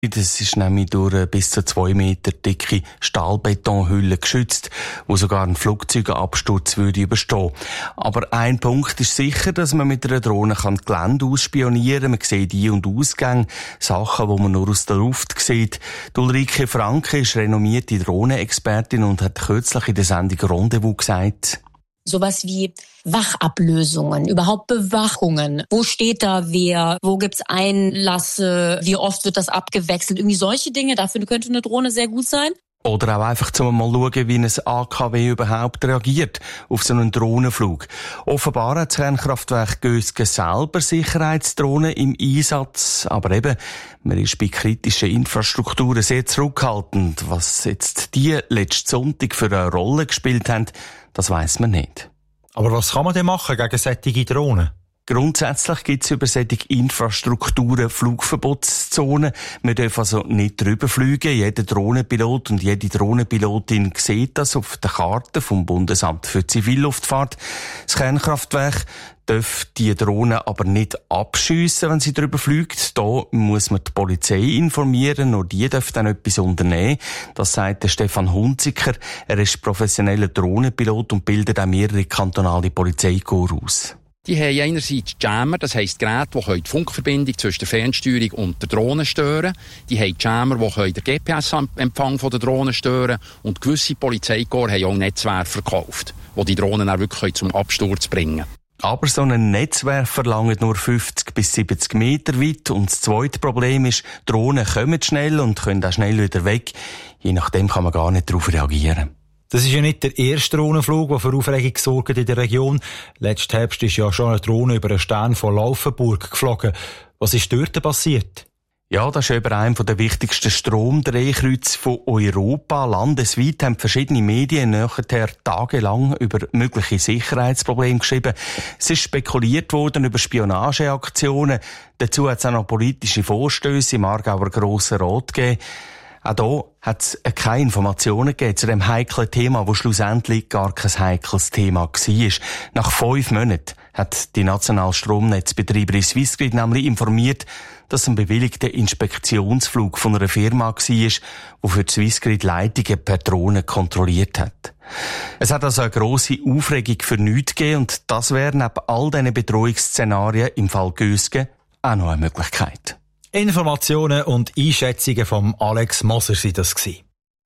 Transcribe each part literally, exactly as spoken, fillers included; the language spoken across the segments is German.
Das ist nämlich durch eine bis zu zwei Meter dicke Stahlbetonhülle geschützt, wo sogar ein Flugzeugabsturz würde überstehen. Aber ein Punkt ist sicher, dass man mit einer Drohne kann die Gelände ausspionieren kann. Man sieht Ein- und Ausgänge, Sachen, die man nur aus der Luft sieht. Die Ulrike Franke ist renommierte Drohnenexpertin und hat kürzlich in der Sendung Rendezvous gesagt: Sowas wie Wachablösungen, überhaupt Bewachungen. Wo steht da wer? Wo gibt's Einlasse? Wie oft wird das abgewechselt? Irgendwie solche Dinge. Dafür könnte eine Drohne sehr gut sein. Oder auch einfach zum mal schauen, wie ein A K W überhaupt reagiert auf so einen Drohnenflug. Offenbar hat das Kernkraftwerk Gösgen selber Sicherheitsdrohnen im Einsatz. Aber eben, man ist bei kritischen Infrastrukturen sehr zurückhaltend. Was jetzt die letzten Sonntag für eine Rolle gespielt haben, das weiss man nicht. Aber was kann man denn machen gegen solche Drohnen? Grundsätzlich gibt es über solche Infrastrukturen Flugverbotszonen. Wir dürfen also nicht drüber fliegen. Jeder Drohnenpilot und jede Drohnenpilotin sieht das auf der Karte vom Bundesamt für Zivilluftfahrt. Das Kernkraftwerk darf die Drohne aber nicht abschiessen, wenn sie drüber fliegt. Da muss man die Polizei informieren, nur die darf dann etwas unternehmen. Das sagt der Stefan Hunziker. Er ist professioneller Drohnenpilot und bildet auch mehrere kantonale Polizeikorps aus. Die haben einerseits Jammer, das heisst Geräte, die die Funkverbindung zwischen der Fernsteuerung und der Drohne stören. Die haben Jammer, die den G P S-Empfang der Drohne stören. Und gewisse Polizeikorps haben auch Netzwerke verkauft, die die Drohnen auch wirklich zum Absturz bringen. Aber so ein Netzwerfer langt nur fünfzig bis siebzig Meter weit. Und das zweite Problem ist, Drohnen kommen schnell und können auch schnell wieder weg. Je nachdem kann man gar nicht darauf reagieren. Das ist ja nicht der erste Drohnenflug, der für Aufregung gesorgt in der Region. Letzten Herbst ist ja schon eine Drohne über einen Stern von Laufenburg geflogen. Was ist dort passiert? Ja, das ist über einem der wichtigsten Stromdrehkreuze von Europa. Landesweit haben verschiedene Medien nachher tagelang über mögliche Sicherheitsprobleme geschrieben. Es ist spekuliert worden über Spionageaktionen. Dazu hat es auch noch politische Vorstöße im Aargauer Grossen Rat gegeben. Auch hier hat es keine Informationen gegeben zu dem heiklen Thema, das schlussendlich gar kein heikles Thema war. Nach fünf Monaten hat die nationale Stromnetzbetreiberin Swissgrid nämlich informiert, dass ein bewilligter Inspektionsflug von einer Firma war, die für die Swissgrid Leitungen per Drohne kontrolliert hat. Es hat also eine grosse Aufregung für nichts gegeben und das wäre neben all diesen Bedrohungsszenarien im Fall Gösgen auch noch eine Möglichkeit. Informationen und Einschätzungen von Alex Moser sind das gewesen.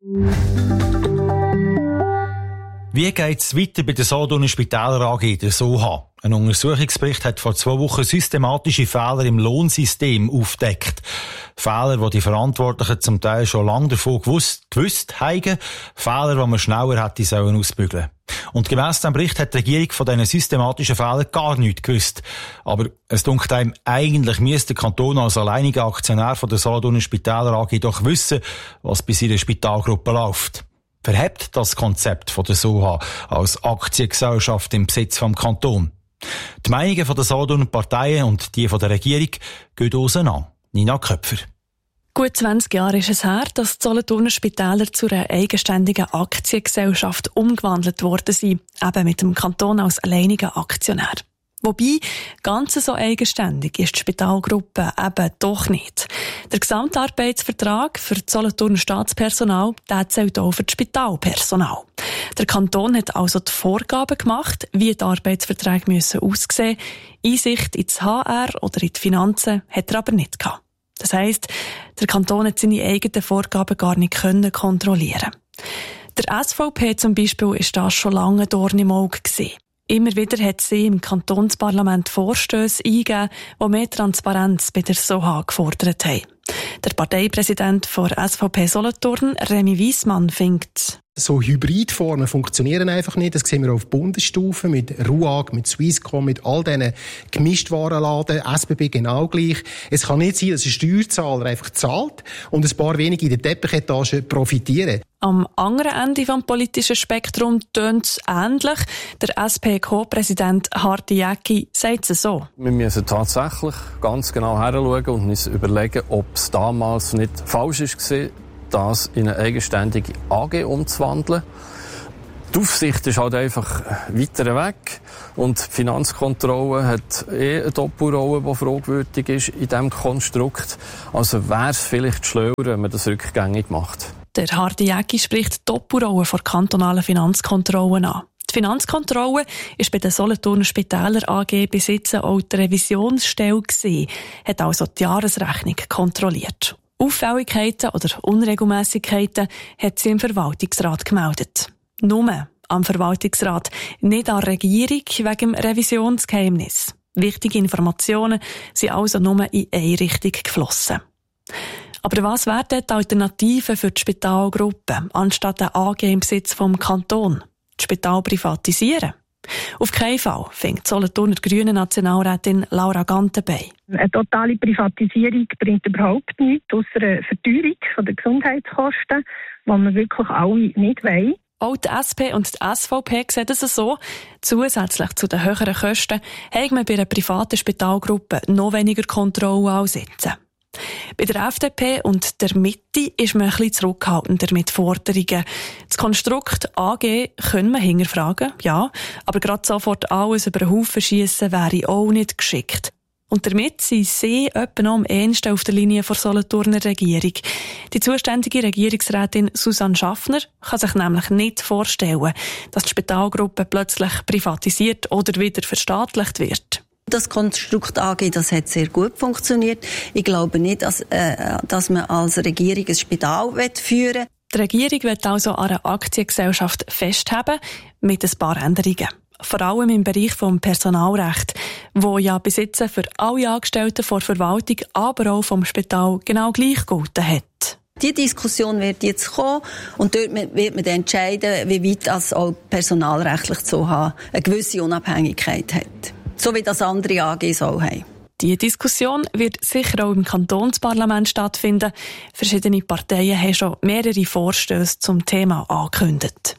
Wie geht's weiter bei der Solothurner Spitäler A G, der S O H A? Ein Untersuchungsbericht hat vor zwei Wochen systematische Fehler im Lohnsystem aufgedeckt. Fehler, die die Verantwortlichen zum Teil schon lange davon gewusst, gewusst haben. Fehler, die man schneller hätte sollen ausbügeln. Und gemäss dem Bericht hat die Regierung von diesen systematischen Fehlern gar nichts gewusst. Aber es dunkt einem, eigentlich müsste der Kanton als alleiniger Aktionär von der Solothurner Spitäler A G doch wissen, was bei seiner Spitalgruppe läuft. Verhebt das Konzept von der S O H A als Aktiengesellschaft im Besitz vom Kanton? Die Meinungen der Solothurner Parteien und die von der Regierung gehen auseinander. Nina Köpfer. Gut zwanzig Jahre ist es her, dass die Solothurner Spitäler zu einer eigenständigen Aktiengesellschaft umgewandelt worden sind, eben mit dem Kanton als alleiniger Aktionär. Wobei, ganz so eigenständig ist die Spitalgruppe eben doch nicht. Der Gesamtarbeitsvertrag für das Solothurner Staatspersonal, der zählt auch für das Spitalpersonal. Der Kanton hat also die Vorgaben gemacht, wie die Arbeitsverträge müssen aussehen. Einsicht ins H R oder in die Finanzen hat er aber nicht gehabt. Das heisst, der Kanton hat seine eigenen Vorgaben gar nicht können kontrollieren. Der S V P zum Beispiel war das schon lange Dorn im Auge gewesen. Immer wieder hat sie im Kantonsparlament Vorstösse eingegeben, die mehr Transparenz bei der S O H A gefordert haben. Der Parteipräsident der S V P Solothurn, Remy Wiesmann, findet: So Hybridformen funktionieren einfach nicht. Das sehen wir auf Bundesstufe mit RUAG, mit Swisscom, mit all diesen Gemischtwarenladen, S B B genau gleich. Es kann nicht sein, dass ein Steuerzahler einfach zahlt und ein paar wenige in der Teppichetage profitieren. Am anderen Ende des politischen Spektrums tönt es ähnlich. Der S P-Co-Präsident Hardy Jäcki sagt es so: Wir müssen tatsächlich ganz genau hinschauen und uns überlegen, ob es damals nicht falsch war, das in eine eigenständige A G umzuwandeln. Die Aufsicht ist halt einfach weiter weg und die Finanzkontrolle hat eh eine Doppelrolle, die fragwürdig ist in diesem Konstrukt. Also wäre es vielleicht schlauer, wenn man das rückgängig macht. Der Hardy Jäcki spricht die Doppelrolle vor kantonalen Finanzkontrollen an. Die Finanzkontrolle ist bei den Solothurner Spitäler A G bis jetzt auch die Revisionsstelle gewesen, hat also die Jahresrechnung kontrolliert. Auffälligkeiten oder Unregelmässigkeiten hat sie im Verwaltungsrat gemeldet. Nur am Verwaltungsrat, nicht an der Regierung wegen dem Revisionsgeheimnis. Wichtige Informationen sind also nur in eine Richtung geflossen. Aber was wäre die Alternative für die Spitalgruppe, anstatt ein A G im Besitz vom Kanton? Das Spital privatisieren? Auf keinen Fall, findet die Solothurner Grünen Nationalrätin Laura Gantenbein. Eine totale Privatisierung bringt überhaupt nichts, ausser eine Verteuerung der Gesundheitskosten, die wir wirklich alle nicht wollen. Auch die S P und die S V P sehen es so. Zusätzlich zu den höheren Kosten haben wir bei einer privaten Spitalgruppe noch weniger Kontrolle als jetzt. Bei der F D P und der Mitte ist man ein bisschen zurückhaltender mit Forderungen. Das Konstrukt A G können wir hinterfragen, ja, aber gerade sofort alles über den Haufen schiessen wäre auch nicht geschickt. Und damit sind sie etwa noch am ehesten auf der Linie der Solothurner Regierung. Die zuständige Regierungsrätin Susanne Schaffner kann sich nämlich nicht vorstellen, dass die Spitalgruppe plötzlich privatisiert oder wieder verstaatlicht wird. Das Konstrukt A G, das hat sehr gut funktioniert. Ich glaube nicht, dass, äh, dass man als Regierung ein Spital führen will. Die Regierung will also an einer Aktiengesellschaft festhalten, mit ein paar Änderungen. Vor allem im Bereich vom Personalrecht, wo ja bis jetzt für alle Angestellten der Verwaltung, aber auch vom Spital genau gleich gelten hat. Die Diskussion wird jetzt kommen und dort wird man dann entscheiden, wie weit das auch personalrechtlich so haben, eine gewisse Unabhängigkeit hat. So wie das andere A Gs auch haben. Die Diskussion wird sicher auch im Kantonsparlament stattfinden. Verschiedene Parteien haben schon mehrere Vorstöße zum Thema angekündigt.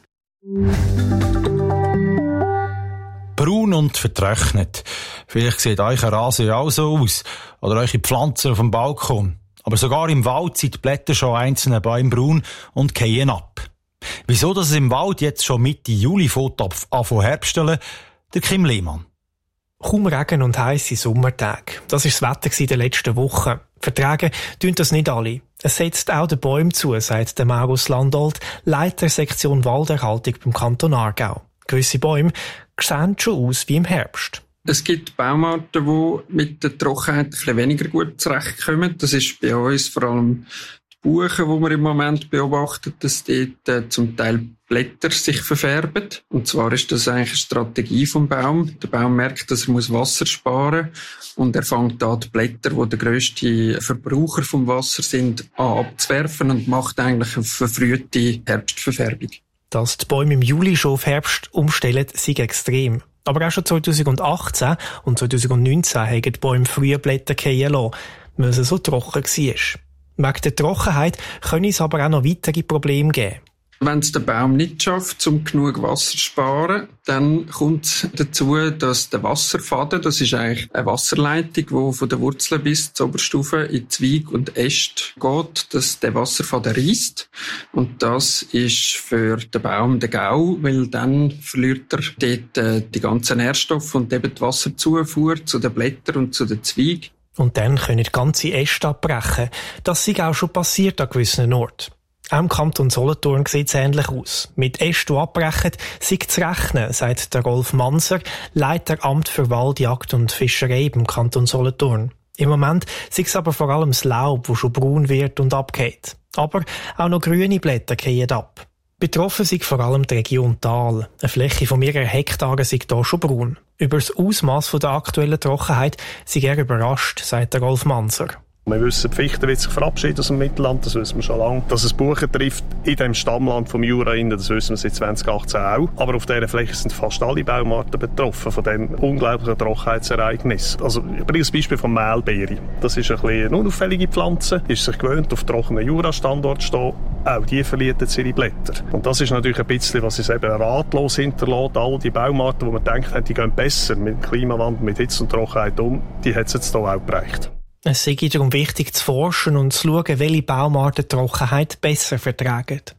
Braun und vertrocknet. Vielleicht sieht euch ein Rasen ja auch so aus. Oder eure Pflanzen auf dem Balkon. Aber sogar im Wald sind die Blätter schon einzelne Bäume braun und fallen ab. Wieso dass es im Wald jetzt schon Mitte Juli anfängt herbsteln? Der Kim Lehmann. Kaum Regen und heisse Sommertage. Das war das Wetter in den letzten Wochen. Vertragen tun das nicht alle. Es setzt auch den Bäumen zu, sagt der Marus Landolt, Leiter Sektion Walderhaltung beim Kanton Aargau. Gewisse Bäume sehen schon aus wie im Herbst. Es gibt Baumarten, die mit der Trockenheit ein bisschen weniger gut zurechtkommen. Das ist bei uns vor allem die Buchen, die wir im Moment beobachten, dass dort äh, zum Teil Blätter sich verfärben. Und zwar ist das eigentlich eine Strategie vom Baum. Der Baum merkt, dass er muss Wasser sparen muss und er fängt an, die Blätter, die der grösste Verbraucher vom Wasser sind, an abzuwerfen und macht eigentlich eine verfrühte Herbstverfärbung. Dass die Bäume im Juli schon auf Herbst umstellen, sei extrem. Aber auch schon zweitausendachtzehn und zweitausendneunzehn haben die Bäume früher Blätter fallen lassen, weil es so trocken war. Wegen der Trockenheit können es aber auch noch weitere Probleme geben. Wenn es der Baum nicht schafft, um genug Wasser zu sparen, dann kommt es dazu, dass der Wasserfaden, das ist eigentlich eine Wasserleitung, die von der Wurzel bis zur Oberstufe in Zweig und Äste geht, dass der Wasserfaden reisst. Und das ist für den Baum der GAU, weil dann verliert er dort äh, die ganzen Nährstoffe und eben die Wasserzufuhr zu den Blättern und zu den Zweigen. Und dann können ganze Äste abbrechen. Das ist auch schon passiert an gewissen Orten. Auch im Kanton Solothurn sieht es ähnlich aus. Mit Ästen, die abbrechen, sei zu rechnen, sagt der Rolf Manser, Leiter Amt für Wald, Jagd und Fischerei im Kanton Solothurn. Im Moment sei es aber vor allem das Laub, das schon braun wird und abgeht. Aber auch noch grüne Blätter fallen ab. Betroffen sei vor allem die Region Thal. Eine Fläche von mehreren Hektaren sei hier schon braun. Über das Ausmaß der aktuellen Trockenheit sei er überrascht, sagt der Rolf Manser. Wir wissen, die Fichte wird sich verabschieden aus dem Mittelland, das wissen wir schon lange. Dass es Buchen trifft in dem Stammland vom Jura, das wissen wir seit zweitausendachtzehn auch. Aber auf dieser Fläche sind fast alle Baumarten betroffen von diesem unglaublichen Trockenheitsereignis. Also, ich bringe das Beispiel von Mehlbeere. Das ist ein bisschen eine unauffällige Pflanze, ist sich gewöhnt, auf trockenen Jura-Standort zu stehen. Auch die verlieren jetzt ihre Blätter. Und das ist natürlich ein bisschen, was es eben ratlos hinterlässt. All die Baumarten, die man denkt, die gehen besser mit dem Klimawandel, mit Hitze und Trockenheit um, die hat es jetzt hier auch bereicht. Es sei darum wichtig zu forschen und zu schauen, welche Baumarten die Trockenheit besser vertragen.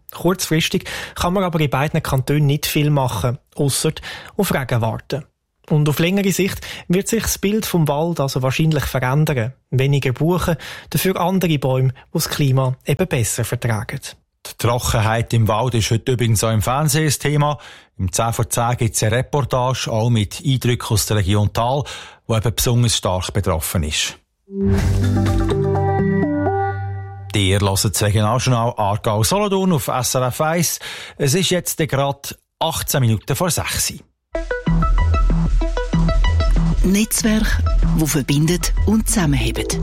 Kurzfristig kann man aber in beiden Kantonen nicht viel machen, ausser auf Regen warten. Und auf längere Sicht wird sich das Bild vom Wald also wahrscheinlich verändern. Weniger Buchen, dafür andere Bäume, die das Klima eben besser vertragen. Die Trockenheit im Wald ist heute übrigens auch im Fernsehen ein Thema. Im zehn vor zehn gibt es eine Reportage, auch mit Eindrücken aus der Region Thal, die eben besonders stark betroffen ist. Ihr hört das Regionaljournal Aargau-Solothurn auf S R F eins. Es ist jetzt gerade achtzehn Minuten vor sechs. Netzwerk, das verbindet und zusammenhält.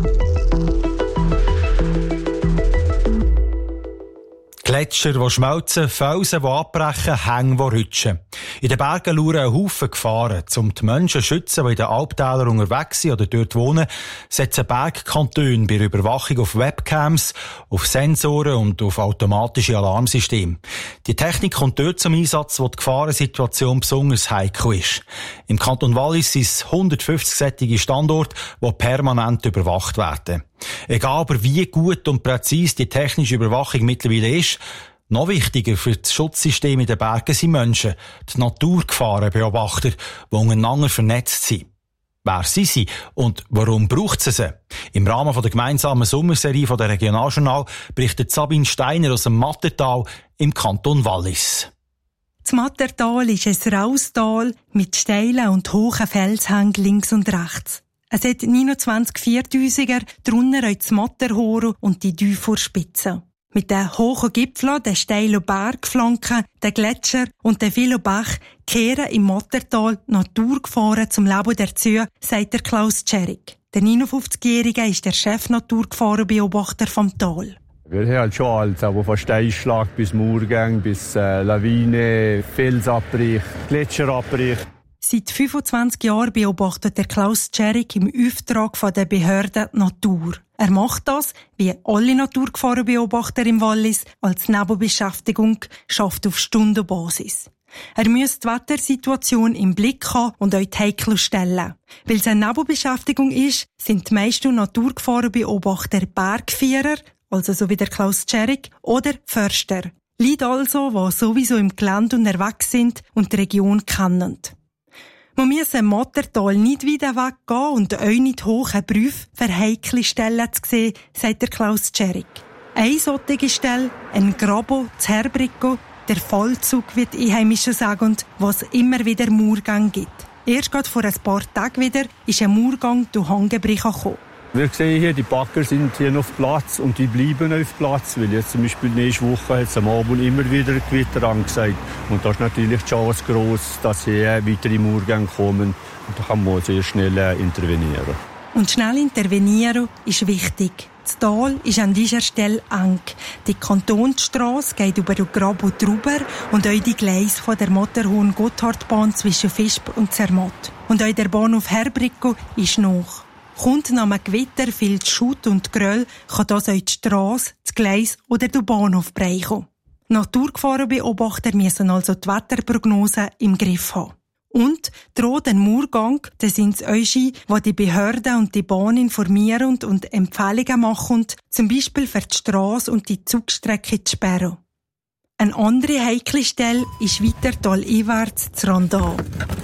Gletscher, die schmelzen, Felsen, die abbrechen, Hänge, die rutschen. In den Bergen lauern ein Haufen Gefahren. Um die Menschen zu schützen, die in den Alptälern unterwegs sind oder dort wohnen, setzen Bergkantone bei der Überwachung auf Webcams, auf Sensoren und auf automatische Alarmsysteme. Die Technik kommt dort zum Einsatz, wo die Gefahrensituation besonders heikel ist. Im Kanton Wallis sind es hundertfünfzig solche Standorte, die permanent überwacht werden. Egal aber wie gut und präzise die technische Überwachung mittlerweile ist, noch wichtiger für das Schutzsystem in den Bergen sind Menschen, die Naturgefahrenbeobachter, die untereinander vernetzt sind. Wer sind sie und warum braucht es sie? Im Rahmen der gemeinsamen Sommerserie der Regionaljournal berichtet Sabine Steiner aus dem Mattertal im Kanton Wallis. Das Mattertal ist ein raues Tal mit steilen und hohen Felshängen links und rechts. Es hat neunundzwanzig Viertausiger, drunter auch das Matterhorn und die Dufourspitze. Mit den hohen Gipfeln, den steilen Bergflanken, den Gletscher und den vielen Bach kehren im Mattertal Naturgefahren zum Leben dazu, sagt der Klaus Tscherrig. Der neunundfünfzigjährige ist der Chef-Naturgefahrenbeobachter vom Tal. Wir haben halt schon alles, aber von Steinschlag bis Murgang, bis äh, Lawine, Felsabrich, Gletscherabbrich. Seit fünfundzwanzig Jahren beobachtet der Klaus Tscherrig im Auftrag von der Behörde Natur. Er macht das, wie alle Naturgefahrenbeobachter im Wallis, als Nebenbeschäftigung, schafft auf Stundenbasis. Er muss die Wettersituation im Blick haben und auch die heiklen Stellen. Weil es eine Nebenbeschäftigung ist, sind die meisten Naturgefahrenbeobachter Bergführer, also so wie der Klaus Tscherrig, oder Förster. Leute also, die sowieso im Gelände unterwegs sind und die Region kennen. Man muss im Mattertal nicht weit weggehen und auch nicht hohe Berufe für heikle Stellen zu sehen, sagt der Klaus Tscherrig. Eine solche Stelle, ein Grabo, das Herbricko, der Fallzug, wie die Einheimischen sagen, was immer wieder Murgang gibt. Erst gerade vor ein paar Tagen wieder ist ein Murgang durch Hangebrüche gekommen. Wir sehen hier, die Bagger sind hier auf Platz und die bleiben auf Platz, weil jetzt zum Beispiel nächste Woche hat es am Abend immer wieder Gewitter angesagt. Und da ist natürlich die Chance gross, dass hier weitere Murgänge kommen und da kann man sehr schnell intervenieren. Und schnell intervenieren ist wichtig. Das Tal ist an dieser Stelle eng. Die Kantonsstrasse geht über den Grabo drüber und auch die Gleise von der Matterhorn-Gotthardbahn zwischen Visp und Zermatt. Und auch der Bahnhof Herbricko ist noch. Kommt nach einem Gewitter viel Schutt und Geröll, kann das auch die Strasse, das Gleis oder der Bahnhof brechen. Naturgefahrenbeobachter müssen also die Wetterprognose im Griff haben. Und droht ein Murgang, das sind es euch, die die Behörden und die Bahn informieren und Empfehlungen machen, zum Beispiel für die Strasse und die Zugstrecke zu sperren. Eine andere heikle Stelle ist weiter taleinwärts zu Randal.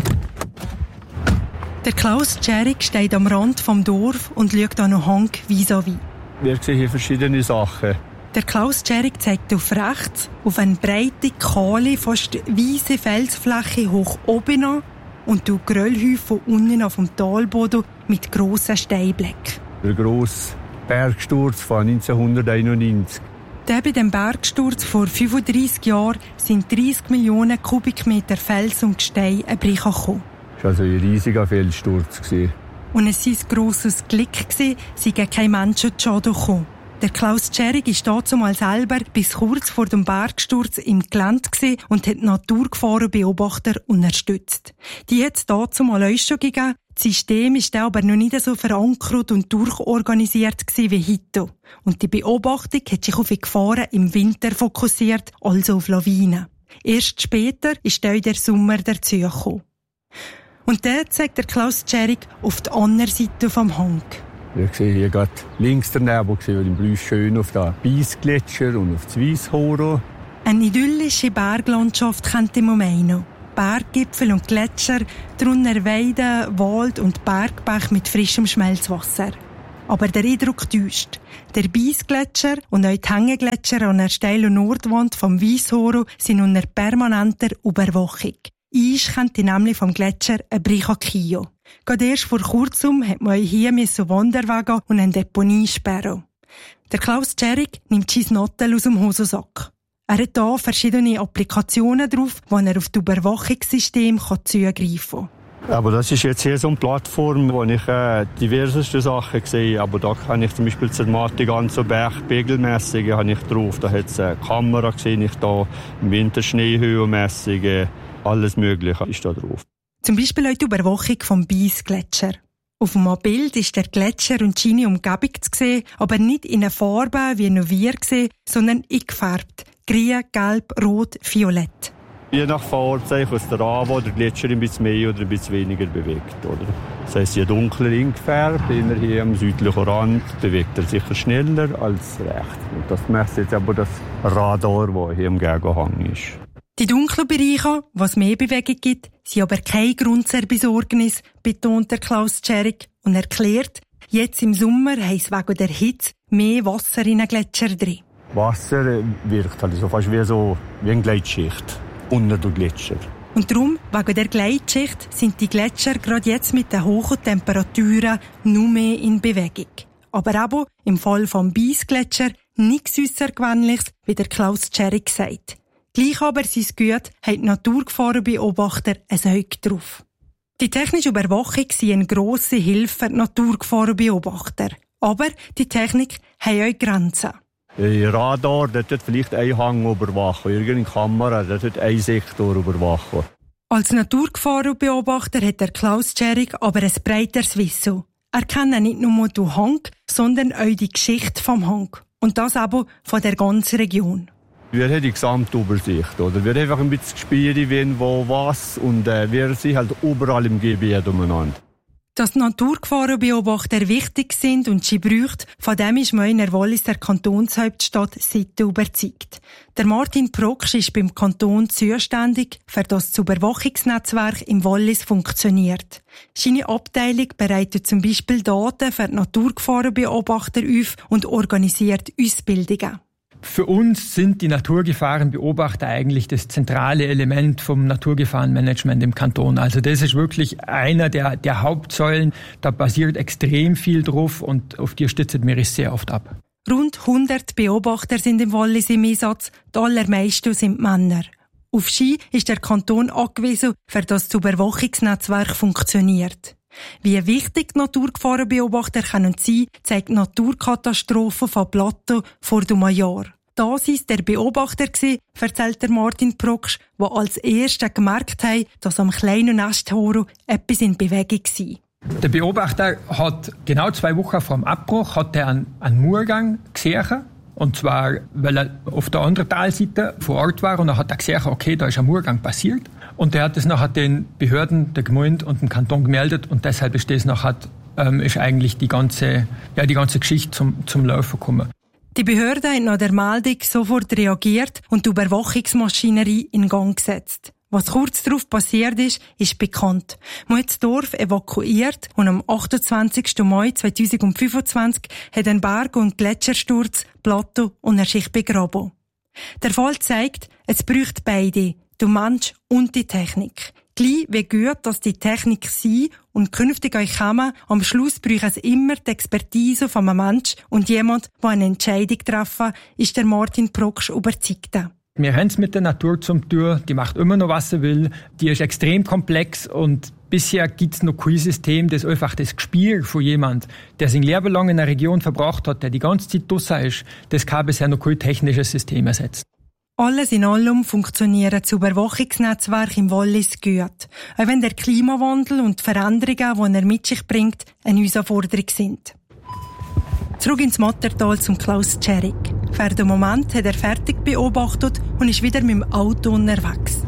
Der Klaus Tscherrig steht am Rand vom Dorf und schaut an einen Hang vis-à-vis. Wir sehen hier verschiedene Sachen. Der Klaus Tscherrig zeigt auf rechts, auf eine breite, kahle, fast weisse Felsfläche hoch oben an und du Geröllhäufen unten auf dem Talboden mit grossen Steinblöcken. Der grosse Bergsturz von neunzehnhunderteinundneunzig. Der bei dem Bergsturz vor fünfunddreissig Jahren sind dreissig Millionen Kubikmeter Fels und Gestein gekommen. Das war also ein riesiger Felssturz. Und es war ein grosses Glück, sei kein Menschenschaden gekommen. Der Klaus Tscherrig war dazumal selber bis kurz vor dem Bergsturz im Gelände und hat Naturgefahrenbeobachter unterstützt. Die hat es dazumal auch schon gegeben. Das System war aber noch nicht so verankert und durchorganisiert wie heute. Und die Beobachtung hat sich auf die Gefahren im Winter fokussiert, also auf Lawinen. Erst später ist auch der Sommer dazugekommen. Und dort zeigt der Klaus Tscherrig auf die andere Seite vom Hang. Wir sehen hier gerade links daneben, wo wir den Blüsch schön auf den Biesgletscher und auf das Weisshorn. Eine idyllische Berglandschaft kennt im Moment. Berggipfel und Gletscher, drunter Weiden, Wald und Bergbach mit frischem Schmelzwasser. Aber der Eindruck täuscht. Der Biesgletscher und auch die Hängegletscher an der steilen Nordwand vom Weisshoro sind unter permanenter Überwachung. Eis kennt die nämlich vom Gletscher ein Bricakio. Gerade erst vor kurzem hat man hier Wanderwege und eine Deponie sperren. Der Klaus Tscherrig nimmt sein Notel aus dem Hosensack. Er hat hier verschiedene Applikationen drauf, wo er auf das Überwachungssystem zugreifen kann. Aber das ist jetzt hier so eine Plattform, wo ich äh, diverseste Sachen sehe. Aber da kann ich zum Beispiel die ganze Bergpegelmessungen habe ich drauf. Da hat es eine Kamera gesehen, ich da Winterschneehöhenmessungen, alles Mögliche ist da drauf. Zum Beispiel auch die Überwachung vom Biesgletscher. Auf dem Bild ist der Gletscher und seine Umgebung zu sehen, aber nicht in einer Farbe, wie noch wir sehen, sondern eingefärbt. Grün, gelb, rot, violett. Je nach Fahrzeichen aus der A, wo der Gletscher ein bisschen mehr oder ein bisschen weniger bewegt. Oder? Das heisst, je dunkler eingefärbt, eher hier am südlichen Rand, bewegt er sich schneller als rechts. Und das messt jetzt aber das Radar, das hier im Gegenhang ist. Die dunklen Bereiche, was mehr Bewegung gibt, sind aber kein Grund zur Besorgnis, betont der Klaus Tscherrig und erklärt, jetzt im Sommer heisst wegen der Hitze mehr Wasser in den Gletscher drin. Wasser wirkt halt so fast wie, so, wie eine Gleitschicht unter den Gletscher. Und darum, wegen der Gleitschicht, sind die Gletscher gerade jetzt mit den hohen Temperaturen nur mehr in Bewegung. Aber eben im Fall vom Biesgletscher nichts Aussergewöhnliches, wie der Klaus Tscherrig sagt. Gleich aber sein Gut haben die Naturgefahrenbeobachter ein Auge drauf. Die technische Überwachung ist eine grosse Hilfe für die Naturgefahrenbeobachter. Aber die Technik hat auch Grenzen. Ein Radar, das tut vielleicht einen Hang überwachen, irgendeine Kamera, das tut einen Sektor überwachen. Als Naturgefahrenbeobachter hat der Klaus Tscherrig aber ein breiteres Wissen. Er kennt nicht nur den Hang, sondern auch die Geschichte vom Hang. Und das aber von der ganzen Region. Wir haben die Gesamtübersicht, oder? Wir haben einfach ein bisschen gespielt, wen, wo, was, und äh, wir sind halt überall im Gebiet umeinander. Dass Naturgefahrenbeobachter wichtig sind und sie braucht, von dem ist man in der Walliser Kantonshauptstadt Sitte überzeugt. Der Martin Proksch ist beim Kanton zuständig, für das das Überwachungsnetzwerk im Wallis funktioniert. Seine Abteilung bereitet zum Beispiel Daten für Naturgefahrenbeobachter auf und organisiert Ausbildungen. Für uns sind die Naturgefahrenbeobachter eigentlich das zentrale Element vom Naturgefahrenmanagement im Kanton. Also das ist wirklich einer der, der Hauptsäulen. Da basiert extrem viel drauf und auf die stützt mir sehr oft ab. Rund hundert Beobachter sind im Wallis im Einsatz, die allermeisten sind Männer. Auf sie ist der Kanton angewiesen, für das das Überwachungsnetzwerk funktioniert. Wie wichtig die Naturgefahrenbeobachter können sein, zeigt die Naturkatastrophe von Plateau vor einem Jahr. Das war der Beobachter, erzählt der Martin Proksch, der als Erster gemerkt hat, dass am kleinen Nesthoro etwas in Bewegung war. Der Beobachter hat genau zwei Wochen vor dem Abbruch hat er einen, einen Murgang gesehen. Und zwar, weil er auf der anderen Talseite vor Ort war und dann hat er gesehen, okay, da ist ein Murgang passiert. Und er hat das nachher den Behörden, der Gemeinde und dem Kanton gemeldet und deshalb ist das nachher, ähm, ist eigentlich die ganze, ja, die ganze Geschichte zum, zum Laufen gekommen. Die Behörde hat nach der Meldung sofort reagiert und die Überwachungsmaschinerie in Gang gesetzt. Was kurz darauf passiert ist, ist bekannt. Man hat das Dorf evakuiert und am achtundzwanzigsten Mai zweitausendfünfundzwanzig hat ein Berg- und Gletschersturz, Plateau und eine Schicht begraben. Der Fall zeigt, es braucht beide, der Mensch und die Technik. Gleich wie gut, dass die Technik sei und künftig euch kommen, am Schluss braucht es immer die Expertise von einem Menschen und jemand, der eine Entscheidung treffen, ist der Martin Proksch überzeugt. Wir haben es mit der Natur zum tun, die macht immer noch, was sie will. Die ist extrem komplex und bisher gibt es noch kein System, das einfach das Gespür von jemand, der sein Leben lang in einer Region verbracht hat, der die ganze Zeit draussen ist, das kann bisher noch kein technisches System ersetzen. Alles in allem funktioniert das Überwachungsnetzwerk im Wallis gut, auch wenn der Klimawandel und die Veränderungen, die er mit sich bringt, eine Herausforderung sind. Zurück ins Mattertal zum Klaus Tscherrig. Für den Moment hat er fertig beobachtet und ist wieder mit dem Auto unterwegs.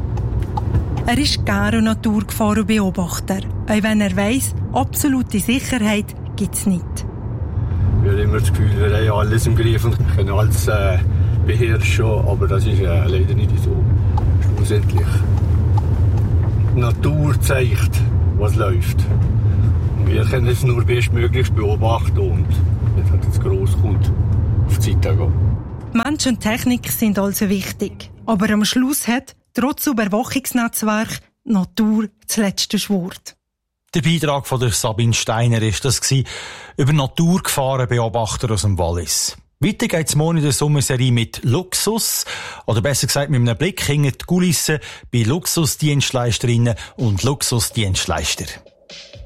Er ist gerne Naturgefahrenbeobachter, auch wenn er weiss, absolute Sicherheit gibt es nicht. Wir haben immer das Gefühl, wir haben alles im Griff und können alles äh, beherrschen, aber das ist äh, leider nicht so. Schlussendlich. Die Natur zeigt, was läuft. Und wir können es nur bestmöglich beobachten und wenn es jetzt gross kommt, auf die Seite gehen. Mensch und Technik sind also wichtig. Aber am Schluss hat, trotz Überwachungsnetzwerk, die Natur das letzte Wort. Der Beitrag von der Sabine Steiner ist das gewesen, über Naturgefahrenbeobachter aus dem Wallis. Weiter geht's morgen in der Sommerserie mit Luxus, oder besser gesagt mit einem Blick hinter die Kulissen bei Luxusdienstleisterinnen und Luxusdienstleister.